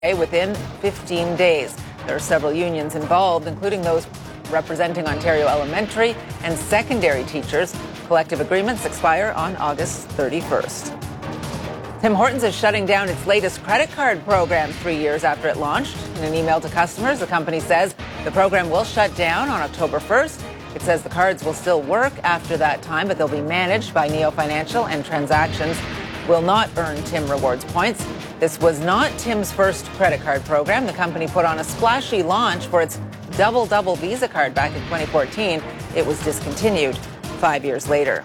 within 15 days. There are several unions involved, including those representing Ontario elementary and secondary teachers. Collective agreements expire on August 31st. Tim Hortons is shutting down its latest credit card program 3 years after it launched. In an email to customers, the company says the program will shut down on October 1st. It says the cards will still work after that time, but they'll be managed by Neo Financial, and transactions will not earn Tim Rewards points. This was not Tim's first credit card program. The company put on a splashy launch for its Double Double Visa card back in 2014. It was discontinued 5 years later.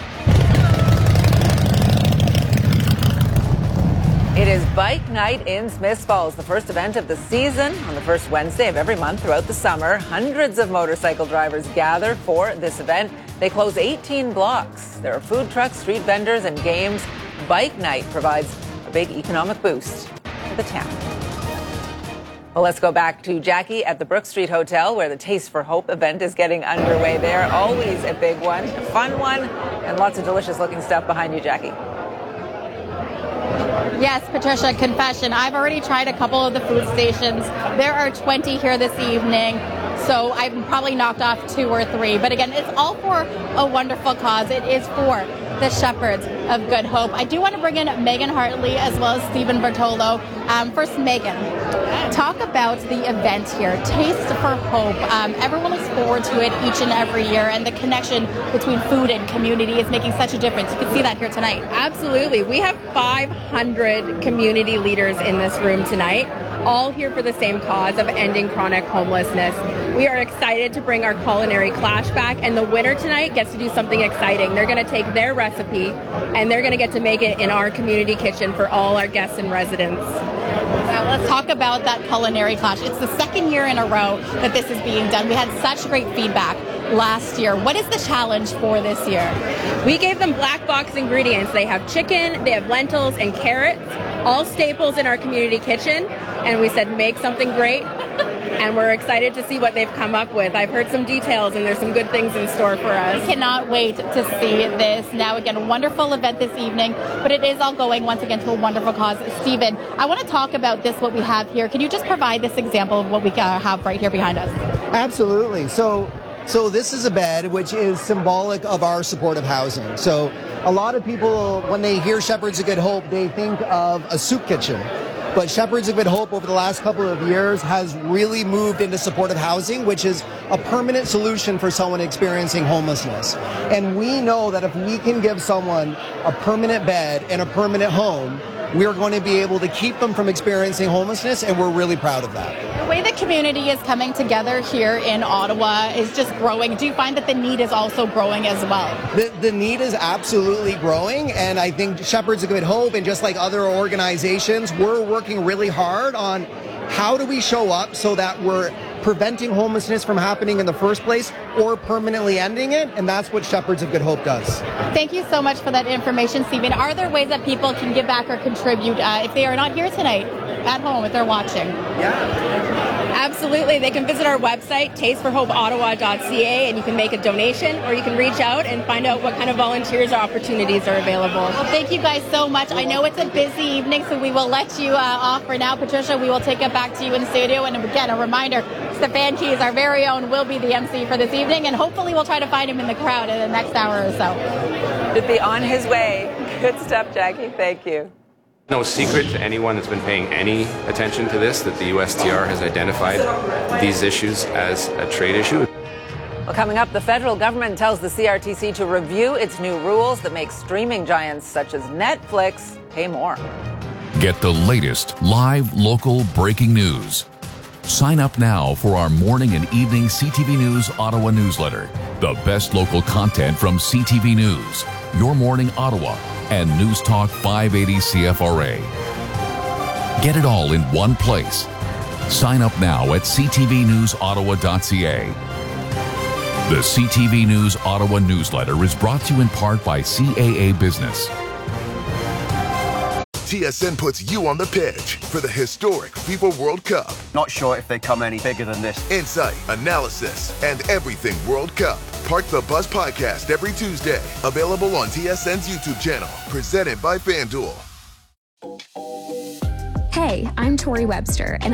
It is Bike Night in Smiths Falls, the first event of the season on the first Wednesday of every month throughout the summer. Hundreds of motorcycle drivers gather for this event. They close 18 blocks. There are food trucks, street vendors, and games. Bike Night provides a big economic boost to the town. Well, let's go back to Jackie at the Brook Street Hotel, where the Taste for Hope event is getting underway there. Always a big one, a fun one, and lots of delicious looking stuff behind you, Jackie. Yes, Patricia, confession. I've already tried a couple of the food stations. There are 20 here this evening, so I've probably knocked off 2 or 3. But again, it's all for a wonderful cause. It is for the Shepherds of Good Hope. I do want to bring in Megan Hartley as well as Stephen Bertolo. First, Megan, talk about the event here, Taste for Hope. Everyone looks forward to it each and every year, and the connection between food and community is making such a difference. You can see that here tonight. Absolutely. We have 500 community leaders in this room tonight, all here for the same cause of ending chronic homelessness. We are excited to bring our culinary clash back, and the winner tonight gets to do something exciting. They're going to take their recipe and they're going to get to make it in our community kitchen for all our guests and residents. Now let's talk about that culinary clash. It's the second year in a row that this is being done. We had such great feedback last year. What is the challenge for this year? We gave them black box ingredients. They have chicken, they have lentils and carrots, all staples in our community kitchen. And we said, make something great. And we're excited to see what they've come up with. I've heard some details, and there's some good things in store for us. We cannot wait to see this. Now, again, a wonderful event this evening, but it is all going, once again, to a wonderful cause. Stephen, I want to talk about this, what we have here. Can you just provide this example of what we have right here behind us? Absolutely. So this is a bed which is symbolic of our supportive housing. So a lot of people, when they hear Shepherds of Good Hope, they think of a soup kitchen. But Shepherds of Good Hope over the last couple of years has really moved into supportive housing, which is a permanent solution for someone experiencing homelessness. And we know that if we can give someone a permanent bed and a permanent home, we're going to be able to keep them from experiencing homelessness, and we're really proud of that. The way the community is coming together here in Ottawa is just growing. Do you find that the need is also growing as well? The need is absolutely growing, and I think Shepherds of Good Hope, and just like other organizations, we're working really hard on how do we show up so that we're preventing homelessness from happening in the first place or permanently ending it, and that's what Shepherds of Good Hope does. Thank you so much for that information, Stephen. Are there ways that people can give back or contribute if they are not here tonight, at home, if they're watching? Yeah. Absolutely. They can visit our website, tasteforhopeottawa.ca, and you can make a donation, or you can reach out and find out what kind of volunteers or opportunities are available. Well, thank you guys so much. I know it's a busy evening, so we will let you off for now. Patricia, we will take it back to you in the studio. And again, a reminder, Stefan Keys, our very own, will be the MC for this evening, and hopefully we'll try to find him in the crowd in the next hour or so. Should be on his way. Good stuff, Jackie. Thank you. No secret to anyone that's been paying any attention to this that the USTR has identified these issues as a trade issue. Well, coming up, the federal government tells the CRTC to review its new rules that make streaming giants such as Netflix pay more. Get the latest live local breaking news. Sign up now for our morning and evening CTV News Ottawa newsletter. The best local content from CTV News, Your Morning Ottawa, and News Talk 580 CFRA. Get it all in one place. Sign up now at ctvnewsottawa.ca. The CTV News Ottawa newsletter is brought to you in part by CAA Business. TSN puts you on the pitch for the historic FIFA World Cup. Not sure if they come any bigger than this. Insight, analysis, and everything World Cup. Park the Buzz podcast every Tuesday. Available on TSN's YouTube channel. Presented by FanDuel. Hey, I'm Tori Webster, and